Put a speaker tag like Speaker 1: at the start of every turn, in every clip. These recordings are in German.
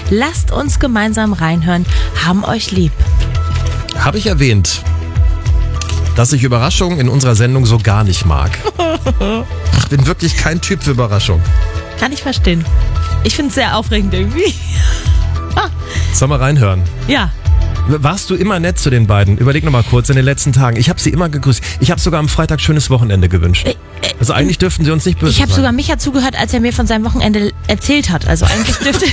Speaker 1: Lasst uns gemeinsam reinhören. Haben euch lieb.
Speaker 2: Habe ich erwähnt, dass ich Überraschungen in unserer Sendung so gar nicht mag? Ich bin wirklich kein Typ für Überraschungen.
Speaker 1: Kann ich verstehen. Ich finde es sehr aufregend irgendwie.
Speaker 2: Sollen wir reinhören?
Speaker 1: Ja.
Speaker 2: Warst du immer nett zu den beiden? Überleg noch mal kurz in den letzten Tagen. Ich habe sie immer gegrüßt. Ich habe sogar am Freitag schönes Wochenende gewünscht. Also eigentlich dürften sie uns nicht böse sein.
Speaker 1: Ich habe sogar Micha zugehört, als er mir von seinem Wochenende erzählt hat. Also eigentlich dürfte...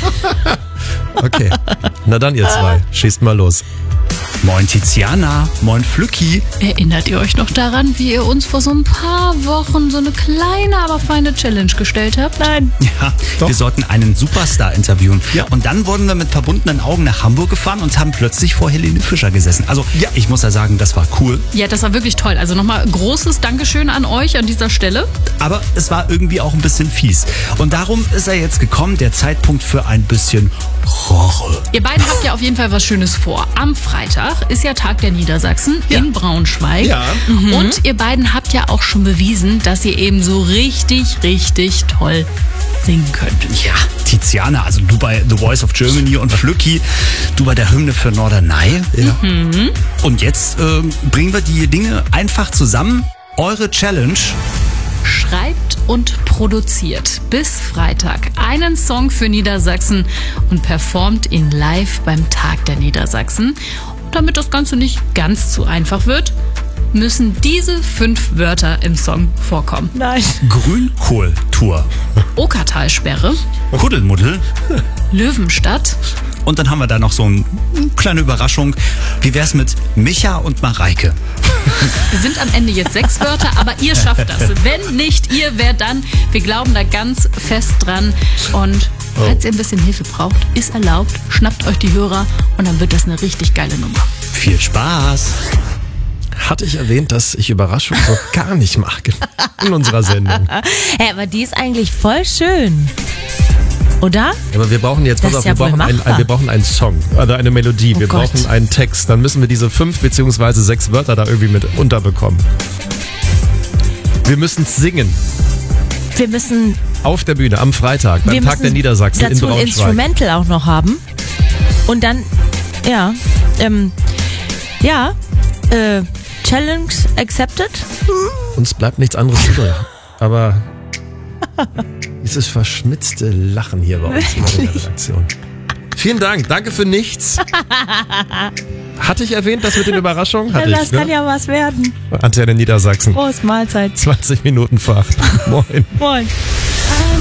Speaker 2: Okay. Na dann ihr zwei. Schießt mal los.
Speaker 3: Moin Tiziana, moin Flücki.
Speaker 4: Erinnert ihr euch noch daran, wie ihr uns vor so ein paar Wochen so eine kleine, aber feine Challenge gestellt habt?
Speaker 1: Nein.
Speaker 3: Ja,
Speaker 2: Doch.
Speaker 3: wir sollten einen Superstar interviewen.
Speaker 2: Ja.
Speaker 3: Und dann wurden wir mit verbundenen Augen nach Hamburg gefahren und haben plötzlich vor Helene Fischer gesessen. Also ja, ich muss ja sagen, das war cool.
Speaker 4: Ja, das war wirklich toll. Also nochmal großes Dankeschön an euch an dieser Stelle.
Speaker 3: Aber es war irgendwie auch ein bisschen fies. Und darum ist er jetzt gekommen, der Zeitpunkt für ein bisschen Rache.
Speaker 4: Ihr beiden habt ja auf jeden Fall was Schönes vor. Am Freitag ist ja Tag der Niedersachsen in Braunschweig.
Speaker 2: Ja.
Speaker 4: Und ihr beiden habt ja auch schon bewiesen, dass ihr eben so richtig, richtig toll singen könnt.
Speaker 3: Ja, Tiziana, also du bei The Voice of Germany und Flücki, du bei der Hymne für Norderney.
Speaker 2: Ja.
Speaker 3: Und jetzt bringen wir die Dinge einfach zusammen. Eure Challenge.
Speaker 4: Schreibt und produziert bis Freitag einen Song für Niedersachsen und performt ihn live beim Tag der Niedersachsen. Und damit das Ganze nicht ganz zu einfach wird, müssen diese 5 Wörter im Song vorkommen.
Speaker 1: Nein.
Speaker 3: Grünkohl-Tour.
Speaker 4: Okertalsperre,
Speaker 3: Kuddelmuddel.
Speaker 4: Löwenstadt,
Speaker 3: Und dann haben wir da noch so eine kleine Überraschung. Wie wär's mit Micha und Mareike?
Speaker 4: Wir sind am Ende jetzt 6 Wörter, aber ihr schafft das. Wenn nicht ihr, wer dann? Wir glauben da ganz fest dran. Und falls ihr ein bisschen Hilfe braucht, ist erlaubt. Schnappt euch die Hörer und dann wird das eine richtig geile Nummer.
Speaker 3: Viel Spaß!
Speaker 2: Hatte ich erwähnt, dass ich Überraschungen so gar nicht mag in unserer Sendung.
Speaker 1: Hey, aber die ist eigentlich voll schön. Oder?
Speaker 2: Aber wir brauchen jetzt,
Speaker 1: Das
Speaker 2: pass auf,
Speaker 1: ist ja
Speaker 2: wir brauchen,
Speaker 1: wohl machbar.
Speaker 2: wir brauchen einen Song, also eine Melodie, wir
Speaker 1: Gott.
Speaker 2: brauchen einen Text. Dann müssen wir diese 5 bzw. 6 Wörter da irgendwie mit unterbekommen. Wir müssen es singen.
Speaker 1: Wir müssen
Speaker 2: Auf der Bühne am Freitag, beim Tag der Niedersachsen in
Speaker 1: dazu ein
Speaker 2: Braunschweig.
Speaker 1: Instrumental auch noch haben. Und dann, Challenge accepted.
Speaker 2: Uns bleibt nichts anderes übrig. Aber dieses verschmitzte Lachen hier bei uns in der Redaktion. Vielen Dank, danke für nichts. Hatte ich erwähnt, das mit den Überraschungen? Hatte
Speaker 1: Das
Speaker 2: ich,
Speaker 1: kann ja was werden.
Speaker 2: Antenne Niedersachsen.
Speaker 1: Prost, Mahlzeit.
Speaker 2: 20 Minuten Fahrt. Moin.
Speaker 1: Moin.